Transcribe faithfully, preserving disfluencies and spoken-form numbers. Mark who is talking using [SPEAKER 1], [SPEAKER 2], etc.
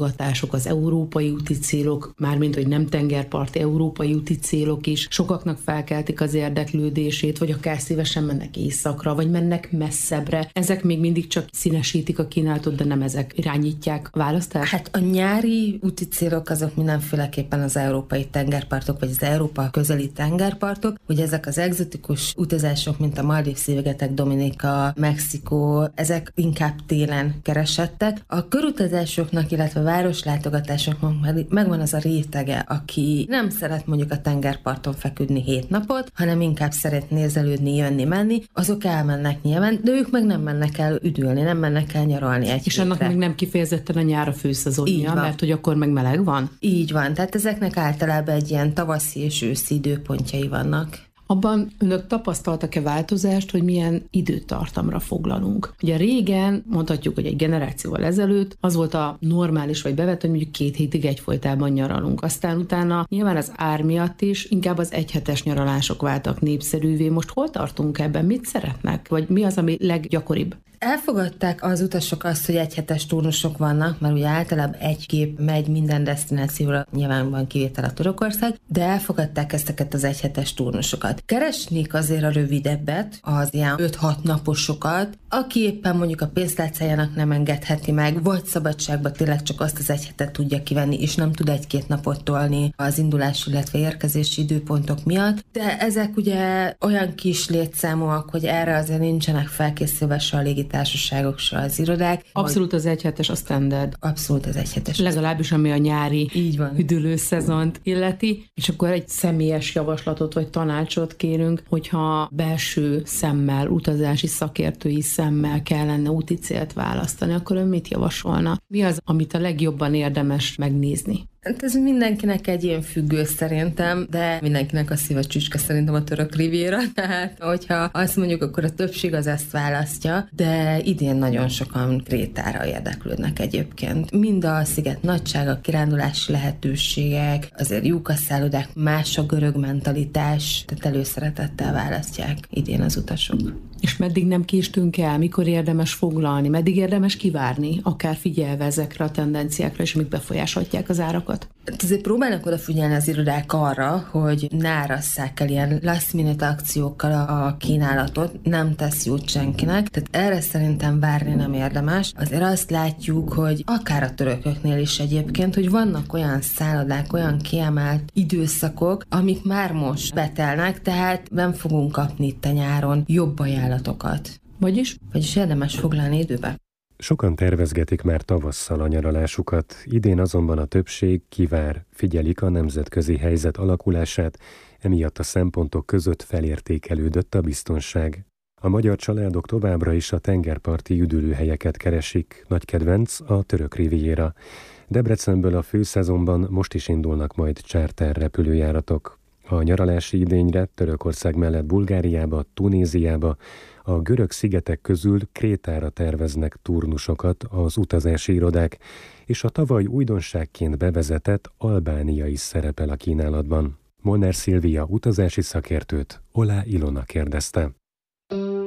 [SPEAKER 1] látogatások, az európai úti célok, mármint, hogy nem tengerparti európai úti célok is sokaknak felkeltik az érdeklődését, vagy akár szívesen mennek északra, vagy mennek messzebbre. Ezek még mindig csak színesítik a kínálatot, de nem ezek irányítják a választást?
[SPEAKER 2] Hát a nyári úti célok azok mindenféleképpen az európai tengerpartok, vagy az Európa közeli tengerpartok. Ugye ezek az egzotikus utazások, mint a Maldív-szigetek, Dominika, Mexikó, ezek inkább télen keresettek. A körutazásoknak, illetve a városlátogatásoknak megvan az a rétege, aki nem szeret mondjuk a tengerparton feküdni hét napot, hanem inkább szeret nézelődni, jönni, menni, azok elmennek nyilván, de ők meg nem mennek el üdülni, nem mennek el nyaralni egy
[SPEAKER 1] És
[SPEAKER 2] hétre.
[SPEAKER 1] annak még nem kifejezetten a nyár a főszezonja, mert hogy akkor meg meleg van?
[SPEAKER 2] Így van, tehát ezeknek általában egy ilyen tavaszi és őszi időpontjai vannak.
[SPEAKER 1] Abban önök tapasztaltak-e változást, hogy milyen időtartamra foglalunk? Ugye régen, mondhatjuk, hogy egy generációval ezelőtt az volt a normális vagy bevett, hogy mondjuk két hétig egyfolytában nyaralunk. Aztán utána nyilván az ár miatt is inkább az egyhetes nyaralások váltak népszerűvé. Most hol tartunk ebben? Mit szeretnek? Vagy mi az, ami leggyakoribb?
[SPEAKER 2] Elfogadták az utasok azt, hogy egyhetes turnusok vannak, mert ugye általában egy gép megy minden desztinációra, nyilván van kivétel a Törökország, de elfogadták ezeket az egyhetes turnusokat. Keresnék azért a rövidebbet, az ilyen öt-hat naposokat, aki éppen mondjuk a pénztárcájának nem engedheti meg, vagy szabadságba tényleg csak azt az egy hetet tudja kivenni, és nem tud egy-két napot tolni az indulási, illetve érkezési időpontok miatt. De ezek ugye olyan kis létszámúak, hogy erre azért nincsenek felkészülve se a légitársaságok, se az irodák.
[SPEAKER 1] Abszolút az egyhetes a standard.
[SPEAKER 2] Abszolút az egyhetes.
[SPEAKER 1] Legalábbis ami a nyári
[SPEAKER 2] így van.
[SPEAKER 1] üdülő szezont illeti, és akkor egy személyes javaslatot vagy tanácsot kérünk, hogyha belső szemmel, utazási szakértői szemmel kellene úti célt választani, akkor ön mit javasolna? Mi az, amit a legjobban érdemes megnézni?
[SPEAKER 2] Hát ez mindenkinek egyénfüggő szerintem, de mindenkinek a szíve csücske szerintem a török riviera, tehát hogyha azt mondjuk, akkor a többség az ezt választja, de idén nagyon sokan Krétára érdeklődnek egyébként. Mind a sziget nagysága, kirándulási lehetőségek, azért lyukaszállodák, más a görög mentalitás, tehát előszeretettel választják idén az utasok.
[SPEAKER 1] És meddig nem késtünk el, mikor érdemes foglalni, meddig érdemes kivárni, akár figyelve ezekre a tendenciákra, és amik befolyásolják az árakat?
[SPEAKER 2] Azért próbálnak odafigyelni az irodák arra, hogy ne árasszák el ilyen last minute akciókkal a kínálatot, nem tesz jót senkinek, tehát erre szerintem várni nem érdemes. Azért azt látjuk, hogy akár a törököknél is egyébként, hogy vannak olyan szállodák, olyan kiemelt időszakok, amik már most betelnek, tehát nem fogunk kapni itt a nyáron jobb ajánlatokat.
[SPEAKER 1] Vagyis?
[SPEAKER 2] Vagyis érdemes foglalni időbe.
[SPEAKER 3] Sokan tervezgetik már tavasszal a nyaralásukat, idén azonban a többség kivár, figyelik a nemzetközi helyzet alakulását, emiatt a szempontok között felértékelődött a biztonság. A magyar családok továbbra is a tengerparti üdülőhelyeket keresik, nagy kedvenc a török riviera. Debrecenből a főszezonban most is indulnak majd charter repülőjáratok. A nyaralási idényre Törökország mellett Bulgáriába, Tunéziába, a görög szigetek közül Krétára terveznek turnusokat az utazási irodák, és a tavaly újdonságként bevezetett Albánia is szerepel a kínálatban. Molnár Szilvia utazási szakértőt Olá Ilona kérdezte.